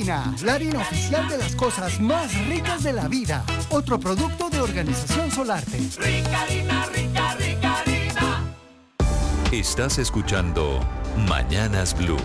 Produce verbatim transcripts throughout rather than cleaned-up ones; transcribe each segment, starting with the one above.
Ricarina, la harina oficial de las cosas más ricas de la vida. Otro producto de Organización Solarte. Ricarina, rica, Ricarina. Estás escuchando Mañanas Blue.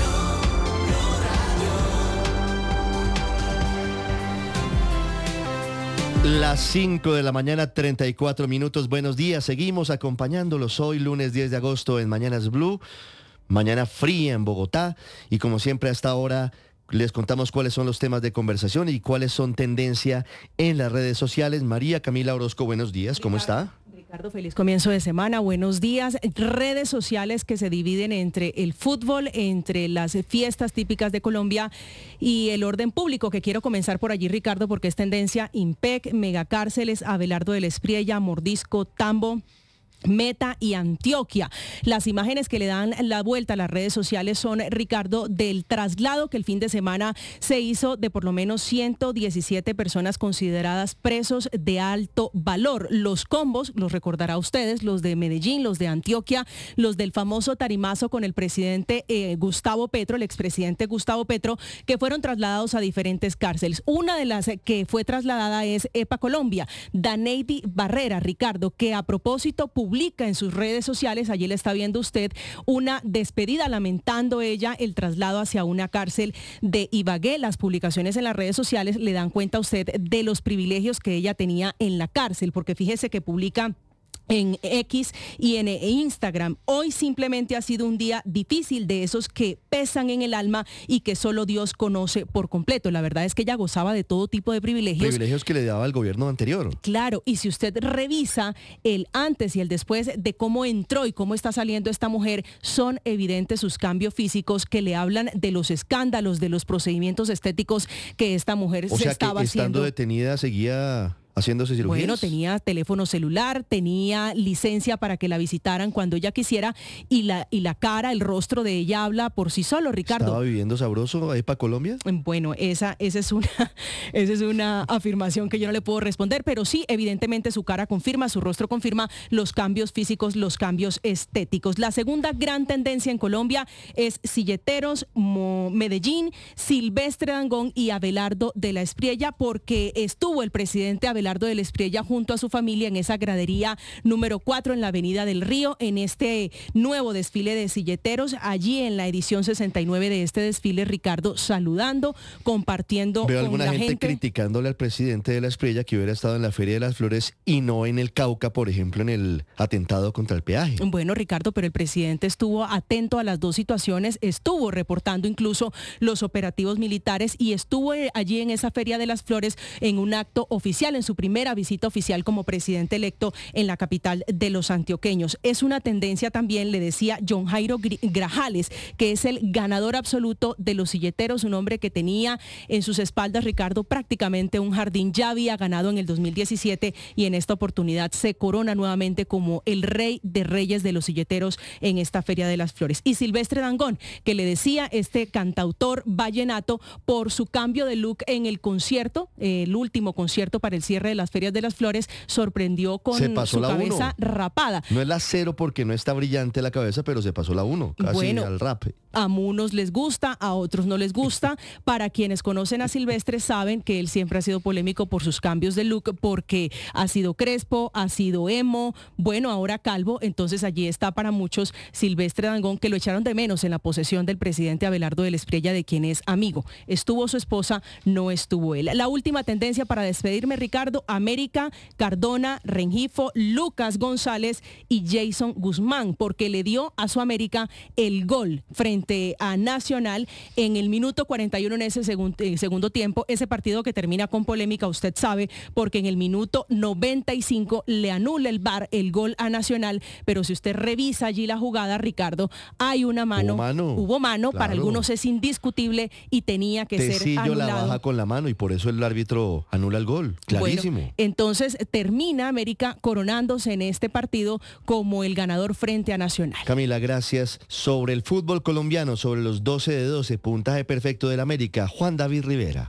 Las cinco de la mañana, treinta y cuatro minutos. Buenos días, seguimos acompañándolos hoy, lunes diez de agosto en Mañanas Blue. Mañana fría en Bogotá y como siempre a esta hora les contamos cuáles son los temas de conversación y cuáles son tendencia en las redes sociales. María Camila Orozco, buenos días, ¿cómo está? Ricardo, feliz comienzo de semana, buenos días. Redes sociales que se dividen entre el fútbol, entre las fiestas típicas de Colombia y el orden público, que quiero comenzar por allí, Ricardo, porque es tendencia IMPEC, megacárceles, Abelardo del Espriella, Mordisco, Tambo, Meta y Antioquia. Las imágenes que le dan la vuelta a las redes sociales son, Ricardo, del traslado que el fin de semana se hizo de por lo menos ciento diecisiete personas consideradas presos de alto valor. Los combos, los recordará a ustedes, los de Medellín, los de Antioquia, los del famoso tarimazo con el presidente eh, Gustavo Petro, el expresidente Gustavo Petro, que fueron trasladados a diferentes cárceles. Una de las que fue trasladada es EPA Colombia, Daneidi Barrera, Ricardo, que a propósito publicó publica en sus redes sociales, allí le está viendo usted, una despedida lamentando ella el traslado hacia una cárcel de Ibagué. Las publicaciones en las redes sociales le dan cuenta a usted de los privilegios que ella tenía en la cárcel, porque fíjese que publica en X y en Instagram: hoy simplemente ha sido un día difícil, de esos que pesan en el alma y que solo Dios conoce por completo. La verdad es que ella gozaba de todo tipo de privilegios. Privilegios que le daba el gobierno anterior. Claro, y si usted revisa el antes y el después de cómo entró y cómo está saliendo esta mujer, son evidentes sus cambios físicos que le hablan de los escándalos, de los procedimientos estéticos que esta mujer o se sea estaba que estando haciendo. detenida seguía haciéndose cirugías. Bueno, tenía teléfono celular, tenía licencia para que la visitaran cuando ella quisiera y la, y la cara, el rostro de ella habla por sí solo, Ricardo. ¿Estaba viviendo sabroso ahí para Colombia? Bueno, esa, esa, es una, esa es una afirmación que yo no le puedo responder, pero sí, evidentemente su cara confirma, su rostro confirma los cambios físicos, los cambios estéticos. La segunda gran tendencia en Colombia es Silleteros, Mo, Medellín, Silvestre Dangond y Abelardo de la Espriella, porque estuvo el presidente Abelardo de la Espriella junto a su familia en esa gradería número cuatro en la Avenida del Río, en este nuevo desfile de silleteros, allí en la edición sesenta y nueve de este desfile, Ricardo, saludando, compartiendo Veo con alguna la gente, gente criticándole al presidente de la Espriella que hubiera estado en la Feria de las Flores y no en el Cauca, por ejemplo, en el atentado contra el peaje. Bueno, Ricardo, pero el presidente estuvo atento a las dos situaciones, estuvo reportando incluso los operativos militares y estuvo allí en esa Feria de las Flores en un acto oficial, en su primera visita oficial como presidente electo en la capital de los antioqueños. Es una tendencia también, le decía John Jairo Grajales, que es el ganador absoluto de los silleteros, un hombre que tenía en sus espaldas, Ricardo, prácticamente un jardín. Ya había ganado en el dos mil diecisiete y en esta oportunidad se corona nuevamente como el rey de reyes de los silleteros en esta Feria de las Flores. Y Silvestre Dangond, que le decía, este cantautor vallenato, por su cambio de look en el concierto, eh, el último concierto para el cierre de las Ferias de las Flores, sorprendió con su cabeza uno. rapada. No es la cero porque no está brillante la cabeza, pero se pasó la uno, casi bueno, al rap. A unos les gusta, a otros no les gusta. Para quienes conocen a Silvestre saben que él siempre ha sido polémico por sus cambios de look, porque ha sido crespo, ha sido emo, bueno, ahora calvo. Entonces allí está para muchos Silvestre Dangond, que lo echaron de menos en la posesión del presidente Abelardo de la Espriella, de quien es amigo. Estuvo su esposa, no estuvo él. La última tendencia para despedirme, Ricardo: América, Cardona, Rengifo, Lucas González y Jason Guzmán, porque le dio a su América el gol frente a Nacional en el minuto cuarenta y uno en ese segun, en segundo tiempo, ese partido que termina con polémica, usted sabe, porque en el minuto noventa y cinco le anula el V A R el gol a Nacional, pero si usted revisa allí la jugada, Ricardo, hay una mano, hubo mano, hubo mano claro. Para algunos es indiscutible y tenía que Tecillo ser anulado. la baja con la mano y por eso el árbitro anula el gol, clarísimo. Bueno, entonces termina América coronándose en este partido como el ganador frente a Nacional. Camila, gracias. Sobre el fútbol colombiano, sobre los doce de doce, puntaje perfecto del América, Juan David Rivera.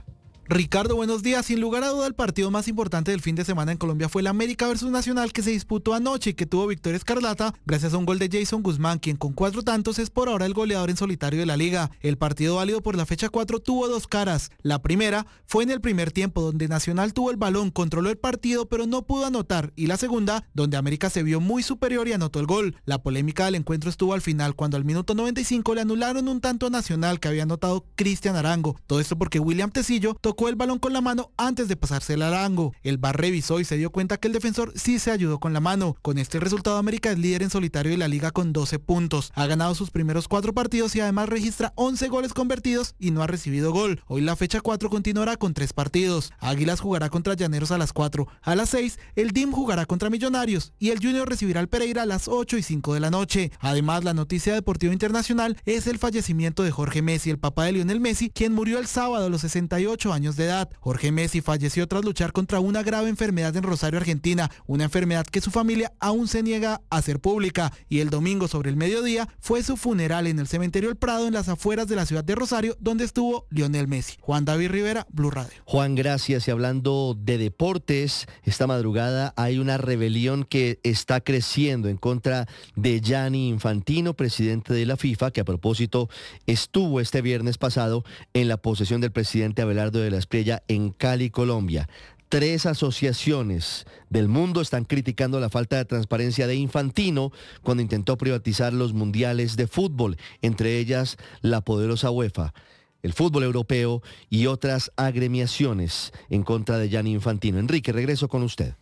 Ricardo, buenos días. Sin lugar a duda, el partido más importante del fin de semana en Colombia fue el América versus Nacional, que se disputó anoche y que tuvo victoria escarlata gracias a un gol de Jason Guzmán, quien con cuatro tantos es por ahora el goleador en solitario de la liga. El partido válido por la fecha cuatro tuvo dos caras. La primera fue en el primer tiempo, donde Nacional tuvo el balón, controló el partido pero no pudo anotar, y la segunda, donde América se vio muy superior y anotó el gol. La polémica del encuentro estuvo al final, cuando al minuto noventa y cinco le anularon un tanto a Nacional que había anotado Cristian Arango. Todo esto porque William Tecillo tocó el balón con la mano antes de pasársela a Arango. El V A R revisó y se dio cuenta que el defensor sí se ayudó con la mano. Con este resultado, América es líder en solitario de la liga con doce puntos. Ha ganado sus primeros cuatro partidos y además registra once goles convertidos y no ha recibido gol. Hoy la fecha cuatro continuará con tres partidos. Águilas jugará contra Llaneros a las cuatro. A las seis, el D I M jugará contra Millonarios y el Junior recibirá al Pereira a las ocho y cinco de la noche. Además, la noticia deportiva internacional es el fallecimiento de Jorge Messi, el papá de Lionel Messi, quien murió el sábado a los sesenta y ocho años de edad. Jorge Messi falleció tras luchar contra una grave enfermedad en Rosario, Argentina, una enfermedad que su familia aún se niega a hacer pública, y el domingo sobre el mediodía fue su funeral en el cementerio El Prado, en las afueras de la ciudad de Rosario, donde estuvo Lionel Messi. Juan David Rivera, Blue Radio. Juan, gracias. Y hablando de deportes, esta madrugada hay una rebelión que está creciendo en contra de Gianni Infantino, presidente de la FIFA, que a propósito estuvo este viernes pasado en la posesión del presidente Abelardo de la Espriella en Cali, Colombia. Tres asociaciones del mundo están criticando la falta de transparencia de Infantino cuando intentó privatizar los mundiales de fútbol, entre ellas la poderosa UEFA, el fútbol europeo y otras agremiaciones en contra de Gianni Infantino. Enrique, regreso con usted.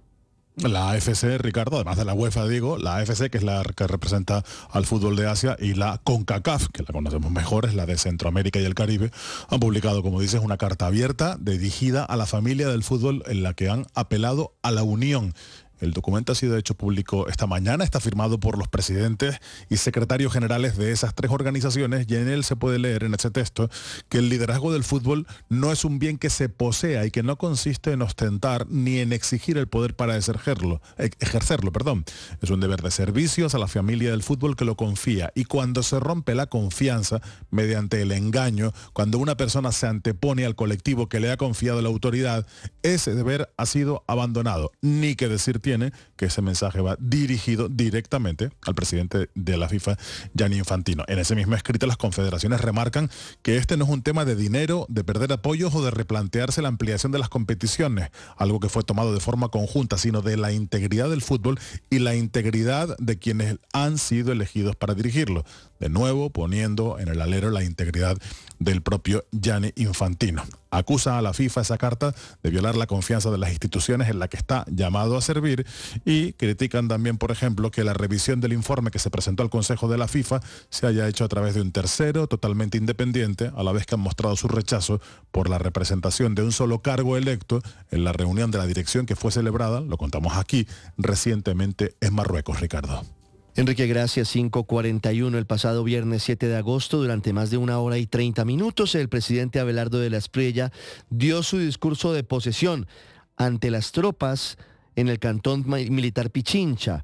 La A F C, Ricardo, además de la UEFA, digo, la A F C, que es la que representa al fútbol de Asia, y la CONCACAF, que la conocemos mejor, es la de Centroamérica y el Caribe, han publicado, como dices, una carta abierta dirigida a la familia del fútbol en la que han apelado a la unión. El documento ha sido hecho público esta mañana, está firmado por los presidentes y secretarios generales de esas tres organizaciones, y en él se puede leer, en ese texto, que el liderazgo del fútbol no es un bien que se posea y que no consiste en ostentar ni en exigir el poder para ejercerlo, ejercerlo, perdón. Es un deber de servicios a la familia del fútbol que lo confía, y cuando se rompe la confianza mediante el engaño, cuando una persona se antepone al colectivo que le ha confiado la autoridad, ese deber ha sido abandonado. Ni que decir tiene que ese mensaje va dirigido directamente al presidente de la FIFA, Gianni Infantino. En ese mismo escrito, las confederaciones remarcan que este no es un tema de dinero, de perder apoyos o de replantearse la ampliación de las competiciones, algo que fue tomado de forma conjunta, sino de la integridad del fútbol y la integridad de quienes han sido elegidos para dirigirlo. De nuevo, poniendo en el alero la integridad del propio Gianni Infantino. Acusa a la FIFA, esa carta, de violar la confianza de las instituciones en la que está llamado a servir, y critican también, por ejemplo, que la revisión del informe que se presentó al Consejo de la FIFA se haya hecho a través de un tercero totalmente independiente, a la vez que han mostrado su rechazo por la representación de un solo cargo electo en la reunión de la dirección que fue celebrada, lo contamos aquí, recientemente en Marruecos, Ricardo. Enrique, gracias. cinco cuarenta y uno, el pasado viernes siete de agosto, durante más de una hora y treinta minutos, el presidente Abelardo de la Espriella dio su discurso de posesión ante las tropas en el cantón militar Pichincha.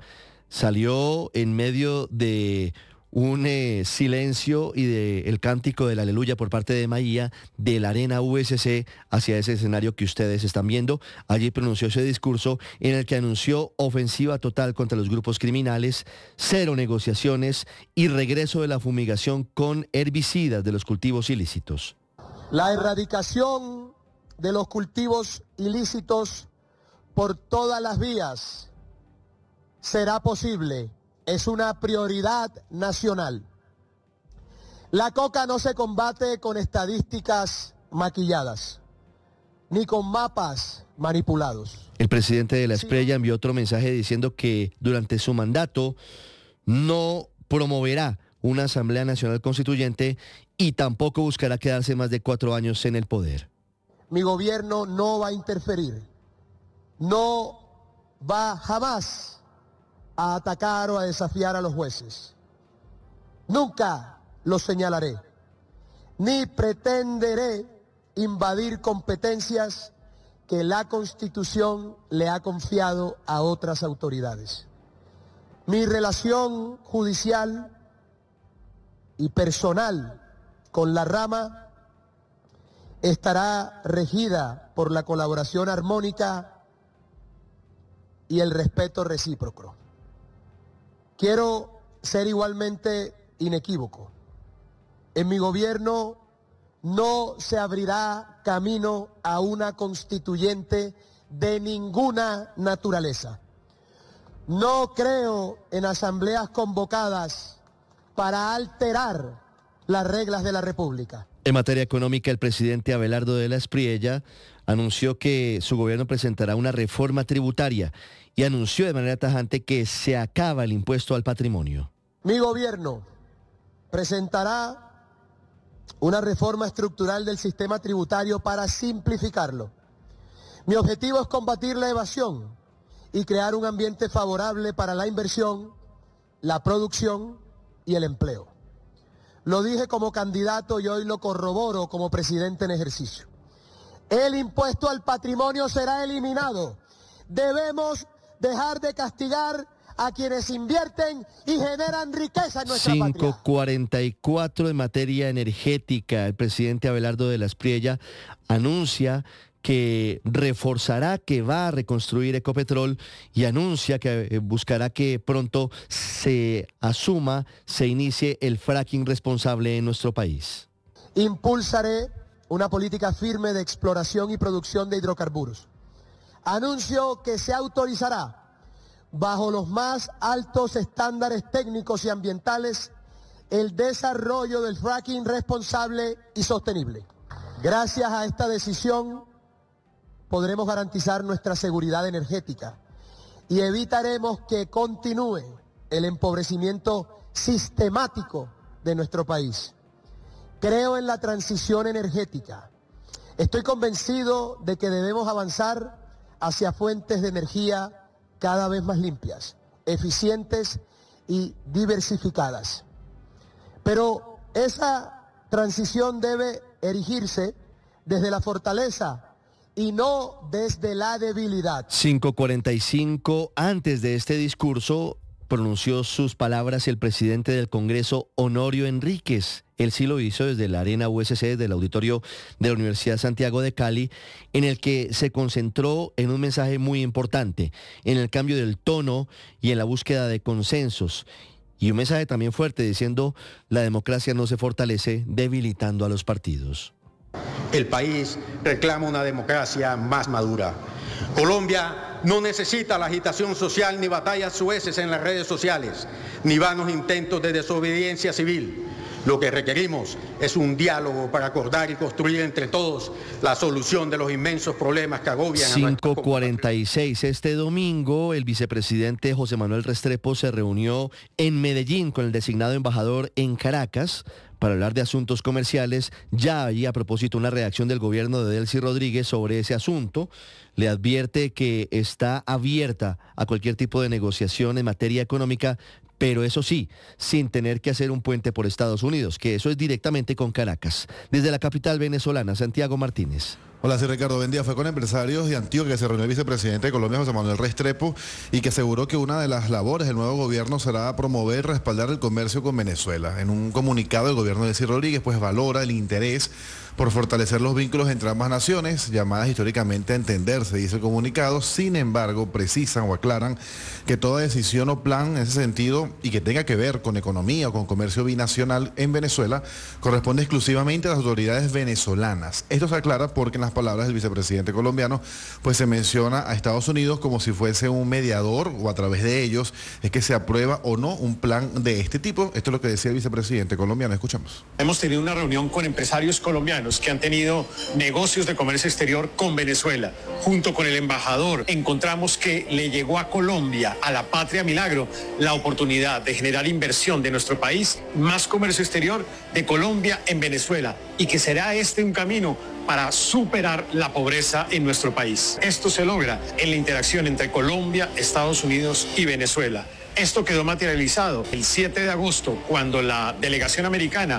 Salió en medio de un eh, silencio y del cántico del aleluya por parte de Maía, de la Arena U S C hacia ese escenario que ustedes están viendo. Allí pronunció ese discurso en el que anunció ofensiva total contra los grupos criminales, cero negociaciones y regreso de la fumigación con herbicidas de los cultivos ilícitos. La erradicación de los cultivos ilícitos por todas las vías será posible. Es una prioridad nacional. La coca no se combate con estadísticas maquilladas, ni con mapas manipulados. El presidente de la Espriella envió otro mensaje diciendo que durante su mandato no promoverá una Asamblea Nacional Constituyente y tampoco buscará quedarse más de cuatro años en el poder. Mi gobierno no va a interferir, no va jamás a atacar o a desafiar a los jueces. Nunca los señalaré, ni pretenderé invadir competencias que la Constitución le ha confiado a otras autoridades. Mi relación judicial y personal con la rama estará regida por la colaboración armónica y el respeto recíproco. Quiero ser igualmente inequívoco. En mi gobierno no se abrirá camino a una constituyente de ninguna naturaleza. No creo en asambleas convocadas para alterar las reglas de la República. En materia económica, el presidente Abelardo de la Espriella anunció que su gobierno presentará una reforma tributaria y anunció de manera tajante que se acaba el impuesto al patrimonio. Mi gobierno presentará una reforma estructural del sistema tributario para simplificarlo. Mi objetivo es combatir la evasión y crear un ambiente favorable para la inversión, la producción y el empleo. Lo dije como candidato y hoy lo corroboro como presidente en ejercicio. El impuesto al patrimonio será eliminado. Debemos dejar de castigar a quienes invierten y generan riqueza en nuestra patria. cinco cuarenta y cuatro en materia energética. El presidente Abelardo de la Espriella anuncia que reforzará, que va a reconstruir Ecopetrol y anuncia que buscará que pronto se asuma, se inicie el fracking responsable en nuestro país. Impulsaré una política firme de exploración y producción de hidrocarburos. Anuncio que se autorizará, bajo los más altos estándares técnicos y ambientales, el desarrollo del fracking responsable y sostenible. Gracias a esta decisión podremos garantizar nuestra seguridad energética y evitaremos que continúe el empobrecimiento sistemático de nuestro país. Creo en la transición energética. Estoy convencido de que debemos avanzar hacia fuentes de energía cada vez más limpias, eficientes y diversificadas. Pero esa transición debe erigirse desde la fortaleza y no desde la debilidad. cinco cuarenta y cinco, antes de este discurso, pronunció sus palabras el presidente del Congreso, Honorio Enríquez. Él sí lo hizo desde la Arena U S C, desde el auditorio de la Universidad Santiago de Cali, en el que se concentró en un mensaje muy importante, en el cambio del tono y en la búsqueda de consensos. Y un mensaje también fuerte diciendo, la democracia no se fortalece debilitando a los partidos. El país reclama una democracia más madura. Colombia no necesita la agitación social ni batallas sueces en las redes sociales, ni vanos intentos de desobediencia civil. Lo que requerimos es un diálogo para acordar y construir entre todos la solución de los inmensos problemas que agobian a nuestra cinco cuarenta y seis. Este domingo, el vicepresidente José Manuel Restrepo se reunió en Medellín con el designado embajador en Caracas para hablar de asuntos comerciales. Ya había a propósito una reacción del gobierno de Delcy Rodríguez sobre ese asunto. Le advierte que está abierta a cualquier tipo de negociación en materia económica, pero eso sí, sin tener que hacer un puente por Estados Unidos, que eso es directamente con Caracas. Desde la capital venezolana, Santiago Martínez. Hola, sí, Ricardo, buen día. Fue con empresarios de Antioquia que se reunió el vicepresidente de Colombia, José Manuel Restrepo, y que aseguró que una de las labores del nuevo gobierno será promover y respaldar el comercio con Venezuela. En un comunicado, el gobierno de Delcy Rodríguez pues valora el interés por fortalecer los vínculos entre ambas naciones, llamadas históricamente a entenderse, dice el comunicado. Sin embargo, precisan o aclaran que toda decisión o plan en ese sentido y que tenga que ver con economía o con comercio binacional en Venezuela corresponde exclusivamente a las autoridades venezolanas. Esto se aclara porque en las palabras del vicepresidente colombiano pues se menciona a Estados Unidos como si fuese un mediador, o a través de ellos es que se aprueba o no un plan de este tipo. Esto es lo que decía el vicepresidente colombiano. Escuchamos. Hemos tenido una reunión con empresarios colombianos que han tenido negocios de comercio exterior con Venezuela. Junto con el embajador encontramos que le llegó a Colombia, a la patria milagro, la oportunidad de generar inversión de nuestro país, más comercio exterior de Colombia en Venezuela, y que será este un camino para superar la pobreza en nuestro país. Esto se logra en la interacción entre Colombia, Estados Unidos y Venezuela. Esto quedó materializado el siete de agosto, cuando la delegación americana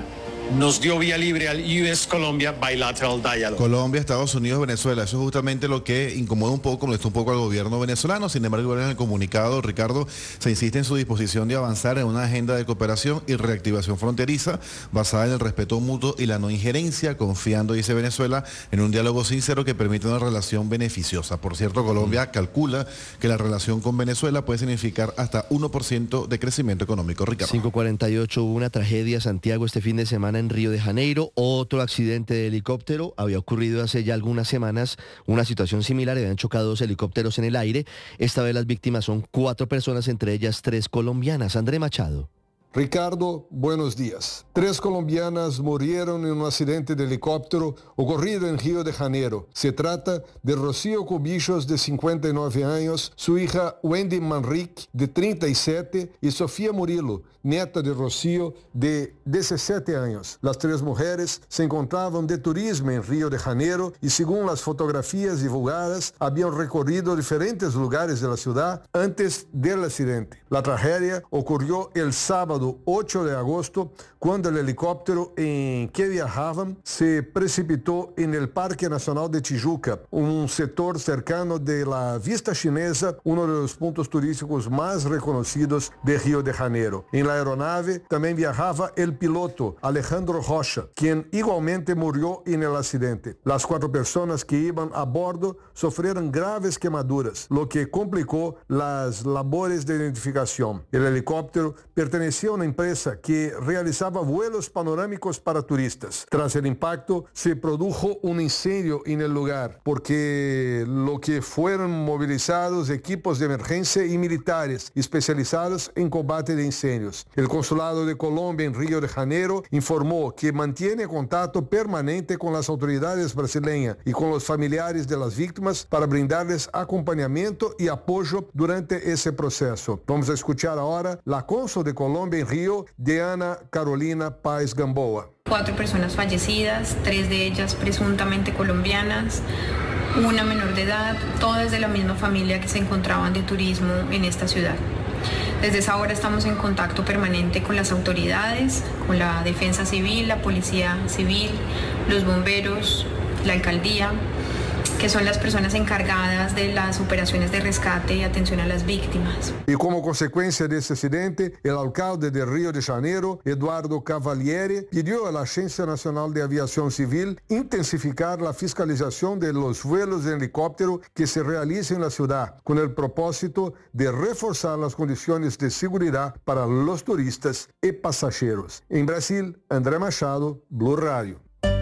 nos dio vía libre al U S Colombia Bilateral Dialogue. Colombia, Estados Unidos, Venezuela. Eso es justamente lo que incomoda un poco, molesta un poco al gobierno venezolano. Sin embargo, en el comunicado, Ricardo, se insiste en su disposición de avanzar en una agenda de cooperación y reactivación fronteriza basada en el respeto mutuo y la no injerencia, confiando, dice Venezuela, en un diálogo sincero que permite una relación beneficiosa. Por cierto, Colombia mm. calcula que la relación con Venezuela puede significar hasta uno por ciento de crecimiento económico. Ricardo. cinco cuarenta y ocho, hubo una tragedia, Santiago, este fin de semana en Río de Janeiro. Otro accidente de helicóptero. Había ocurrido hace ya algunas semanas una situación similar. Habían chocado dos helicópteros en el aire. Esta vez las víctimas son cuatro personas, entre ellas tres colombianas. André Machado. Ricardo, buenos días. Tres colombianas murieron en un accidente de helicóptero ocurrido en Río de Janeiro. Se trata de Rocío Cubillos, de cincuenta y nueve años, su hija Wendy Manrique, de treinta y siete, y Sofía Murilo, nieta de Rocío, de diecisiete años. Las tres mujeres se encontraban de turismo en Río de Janeiro y, según las fotografías divulgadas, habían recorrido diferentes lugares de la ciudad antes del accidente. La tragedia ocurrió el sábado ocho de agosto, cuando el helicóptero en que viajaban se precipitó en el Parque Nacional de Tijuca, un sector cercano de la Vista Chinesa, uno de los puntos turísticos más reconocidos de Río de Janeiro. En la aeronave también viajaba el piloto Alejandro Rocha, quien igualmente murió en el accidente. Las cuatro personas que iban a bordo sufrieron graves quemaduras, lo que complicó las labores de identificación. El helicóptero pertenecía a una empresa que realizaba vuelos panorámicos para turistas. Tras el impacto, se produjo un incendio en el lugar, porque lo que fueron movilizados equipos de emergencia y militares especializados en combate de incendios. El Consulado de Colombia en Río de Janeiro informó que mantiene contacto permanente con las autoridades brasileñas y con los familiares de las víctimas para brindarles acompañamiento y apoyo durante ese proceso. Vamos a escuchar ahora la cónsul de Colombia en Río, Diana Carolina Páez Gamboa. Cuatro personas fallecidas, tres de ellas presuntamente colombianas, una menor de edad, todas de la misma familia que se encontraban de turismo en esta ciudad. Desde esa hora estamos en contacto permanente con las autoridades, con la defensa civil, la policía civil, los bomberos, la alcaldía, que son las personas encargadas de las operaciones de rescate y atención a las víctimas. Y como consecuencia de este accidente, el alcalde de Río de Janeiro, Eduardo Cavalieri, pidió a la Agencia Nacional de Aviación Civil intensificar la fiscalización de los vuelos de helicóptero que se realicen en la ciudad, con el propósito de reforzar las condiciones de seguridad para los turistas y pasajeros. En Brasil, André Machado, Blue Radio.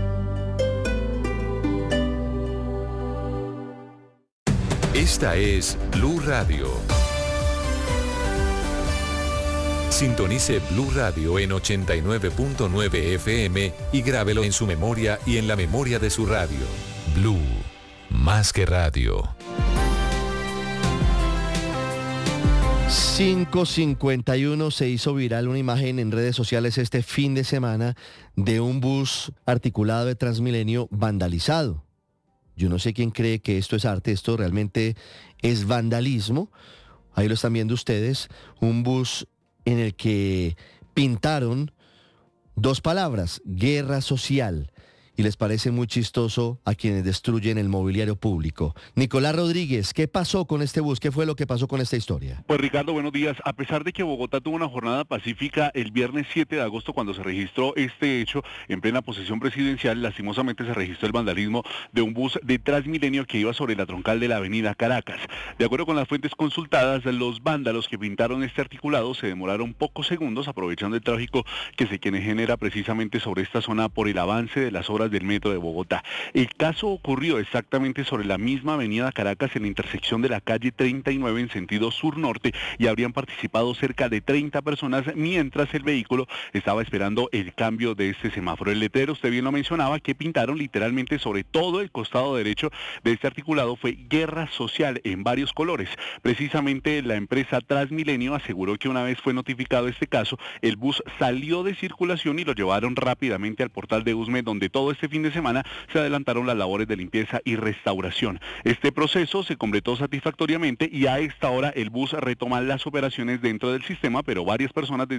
Esta es Blue Radio. Sintonice Blue Radio en ochenta y nueve punto nueve F M y grábelo en su memoria y en la memoria de su radio. Blue, más que radio. cinco cincuenta y uno, se hizo viral una imagen en redes sociales este fin de semana de un bus articulado de Transmilenio vandalizado. Yo no sé quién cree que esto es arte, esto realmente es vandalismo. Ahí lo están viendo ustedes, un bus en el que pintaron dos palabras, guerra social, y les parece muy chistoso a quienes destruyen el mobiliario público. Nicolás Rodríguez, ¿qué pasó con este bus? ¿Qué fue lo que pasó con esta historia? Pues Ricardo, buenos días. A pesar de que Bogotá tuvo una jornada pacífica el viernes siete de agosto cuando se registró este hecho en plena posesión presidencial, lastimosamente se registró el vandalismo de un bus de Transmilenio que iba sobre la troncal de la avenida Caracas. De acuerdo con las fuentes consultadas, los vándalos que pintaron este articulado se demoraron pocos segundos aprovechando el tráfico que se genera precisamente sobre esta zona por el avance de las obras del metro de Bogotá. El caso ocurrió exactamente sobre la misma avenida Caracas en la intersección de la calle treinta y nueve en sentido sur-norte y habrían participado cerca de treinta personas mientras el vehículo estaba esperando el cambio de este semáforo. El letrero, usted bien lo mencionaba, que pintaron literalmente sobre todo el costado derecho de este articulado fue guerra social en varios colores. Precisamente la empresa Transmilenio aseguró que una vez fue notificado este caso, el bus salió de circulación y lo llevaron rápidamente al portal de Usme, donde todo este fin de semana se adelantaron las labores de limpieza y restauración. Este proceso se completó satisfactoriamente y a esta hora el bus retoma las operaciones dentro del sistema, pero varias personas desde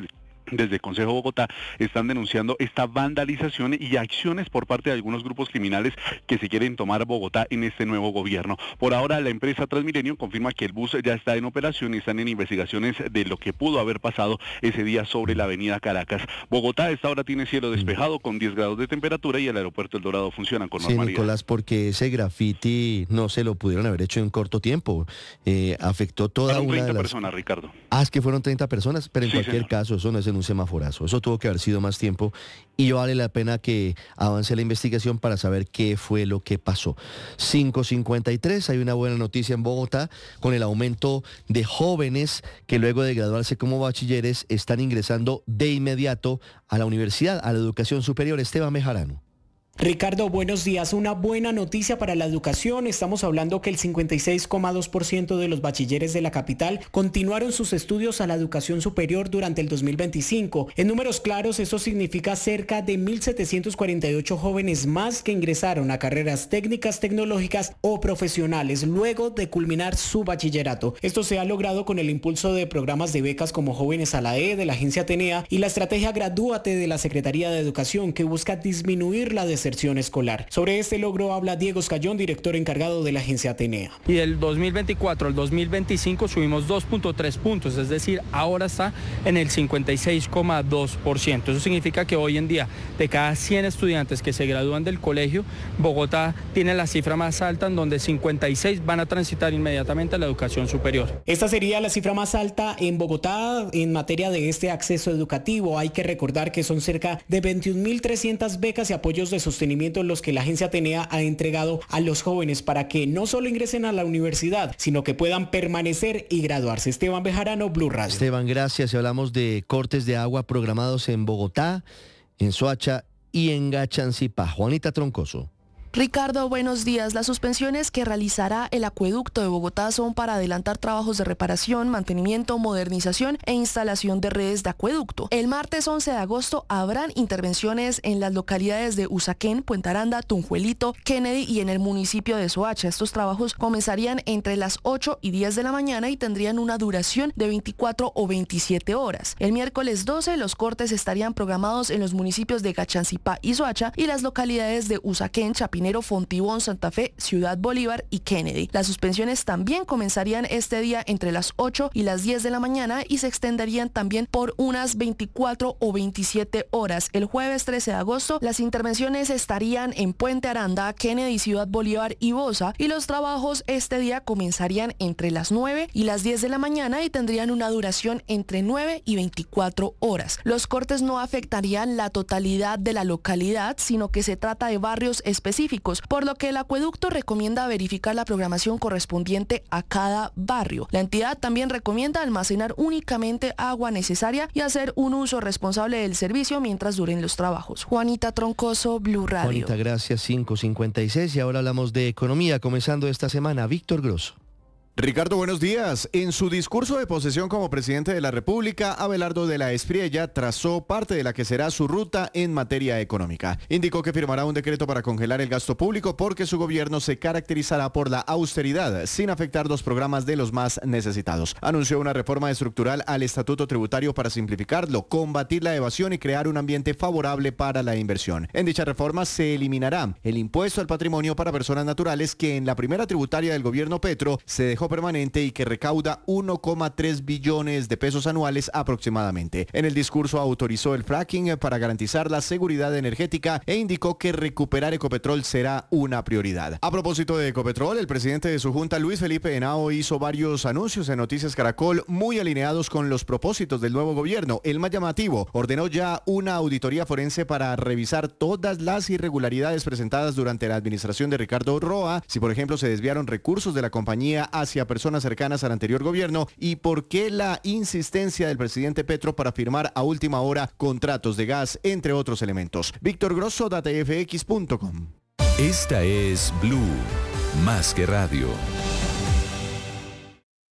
desde el Consejo de Bogotá están denunciando esta vandalización y acciones por parte de algunos grupos criminales que se quieren tomar Bogotá en este nuevo gobierno. Por ahora, la empresa Transmilenio confirma que el bus ya está en operación y están en investigaciones de lo que pudo haber pasado ese día sobre la avenida Caracas. Bogotá a esta hora tiene cielo despejado con diez grados de temperatura y el aeropuerto El Dorado funciona con Sí, normalidad. Nicolás, porque ese graffiti no se lo pudieron haber hecho en corto tiempo. Eh, afectó toda Fueron una treinta de las... personas, Ricardo. Ah, es que fueron treinta personas, pero en Sí, cualquier señor. caso eso no es en un semaforazo. Eso tuvo que haber sido más tiempo y vale la pena que avance la investigación para saber qué fue lo que pasó. cinco cincuenta y tres, hay una buena noticia en Bogotá con el aumento de jóvenes que luego de graduarse como bachilleres están ingresando de inmediato a la universidad, a la educación superior. Esteban Bejarano. Ricardo, buenos días. Una buena noticia para la educación. Estamos hablando que el cincuenta y seis coma dos por ciento de los bachilleres de la capital continuaron sus estudios a la educación superior durante el dos mil veinticinco. En números claros, eso significa cerca de mil setecientos cuarenta y ocho jóvenes más que ingresaron a carreras técnicas, tecnológicas o profesionales luego de culminar su bachillerato. Esto se ha logrado con el impulso de programas de becas como Jóvenes a la E de la agencia Atenea y la estrategia Gradúate de la Secretaría de Educación, que busca disminuir la deserción escolar. Sobre este logro habla Diego Escayón, director encargado de la agencia Atenea. Y del dos mil veinticuatro al dos mil veinticinco subimos dos punto tres puntos, es decir, ahora está en el cincuenta y seis coma dos por ciento. Eso significa que hoy en día, de cada cien estudiantes que se gradúan del colegio, Bogotá tiene la cifra más alta, en donde cincuenta y seis van a transitar inmediatamente a la educación superior. Esta sería la cifra más alta en Bogotá en materia de este acceso educativo. Hay que recordar que son cerca de veintiún mil trescientas becas y apoyos de sostenimiento en los que la agencia Atenea ha entregado a los jóvenes para que no solo ingresen a la universidad, sino que puedan permanecer y graduarse. Esteban Bejarano, Blue Radio. Esteban, gracias. Y hablamos de cortes de agua programados en Bogotá, en Soacha y en Gachancipá. Juanita Troncoso. Ricardo, buenos días. Las suspensiones que realizará el acueducto de Bogotá son para adelantar trabajos de reparación, mantenimiento, modernización e instalación de redes de acueducto. El martes once de agosto habrán intervenciones en las localidades de Usaquén, Puente Aranda, Tunjuelito, Kennedy y en el municipio de Soacha. Estos trabajos comenzarían entre las ocho y diez de la mañana y tendrían una duración de veinticuatro o veintisiete horas. El miércoles doce los cortes estarían programados en los municipios de Gachancipá y Soacha y las localidades de Usaquén, Chapinero, Fontibón, Santa Fe, Ciudad Bolívar y Kennedy. Las suspensiones también comenzarían este día entre las ocho y las diez de la mañana y se extenderían también por unas veinticuatro o veintisiete horas. El jueves trece de agosto las intervenciones estarían en Puente Aranda, Kennedy, Ciudad Bolívar y Bosa y los trabajos este día comenzarían entre las nueve y las diez de la mañana y tendrían una duración entre nueve y veinticuatro horas. Los cortes no afectarían la totalidad de la localidad, sino que se trata de barrios específicos, por lo que el acueducto recomienda verificar la programación correspondiente a cada barrio. La entidad también recomienda almacenar únicamente agua necesaria y hacer un uso responsable del servicio mientras duren los trabajos. Juanita Troncoso, Blue Radio. Juanita, gracias. cinco cincuenta y seis y ahora hablamos de economía, comenzando esta semana. Víctor Grosso. Ricardo, buenos días. En su discurso de posesión como presidente de la República, Abelardo de la Espriella trazó parte de la que será su ruta en materia económica. Indicó que firmará un decreto para congelar el gasto público porque su gobierno se caracterizará por la austeridad, sin afectar los programas de los más necesitados. Anunció una reforma estructural al estatuto tributario para simplificarlo, combatir la evasión y crear un ambiente favorable para la inversión. En dicha reforma se eliminará el impuesto al patrimonio para personas naturales que en la primera tributaria del gobierno Petro se dejó permanente y que recauda uno coma tres billones de pesos anuales aproximadamente. En el discurso autorizó el fracking para garantizar la seguridad energética e indicó que recuperar Ecopetrol será una prioridad. A propósito de Ecopetrol, el presidente de su junta, Luis Felipe Henao, hizo varios anuncios en Noticias Caracol muy alineados con los propósitos del nuevo gobierno. El más llamativo, ordenó ya una auditoría forense para revisar todas las irregularidades presentadas durante la administración de Ricardo Roa, si por ejemplo se desviaron recursos de la compañía hacia a personas cercanas al anterior gobierno y por qué la insistencia del presidente Petro para firmar a última hora contratos de gas, entre otros elementos. Víctor Grosso, data f x punto com. Esta es Blue, más que radio.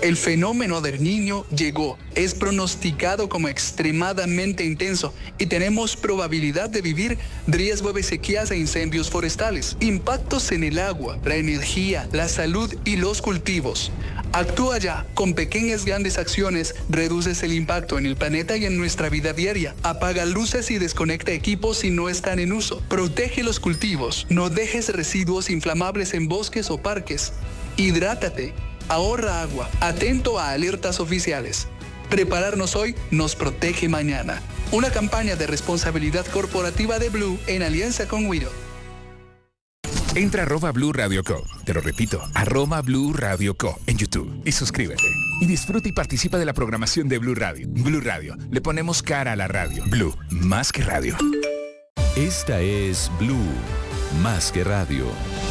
El fenómeno del Niño llegó, es pronosticado como extremadamente intenso y tenemos probabilidad de vivir riesgo de sequías e incendios forestales, impactos en el agua, la energía, la salud y los cultivos. Actúa ya, con pequeñas grandes acciones reduces el impacto en el planeta y en nuestra vida diaria. Apaga luces y desconecta equipos si no están en uso. Protege los cultivos, no dejes residuos inflamables en bosques o parques. Hidrátate. Ahorra agua, atento a alertas oficiales. Prepararnos hoy nos protege mañana. Una campaña de responsabilidad corporativa de Blue en alianza con Wido. Entra a arroba Blue Radio Co. Te lo repito, arroba Blue Radio Co. en YouTube y suscríbete. Y disfruta y participa de la programación de Blue Radio. Blue Radio, le ponemos cara a la radio. Blue, más que radio. Esta es Blue, más que radio.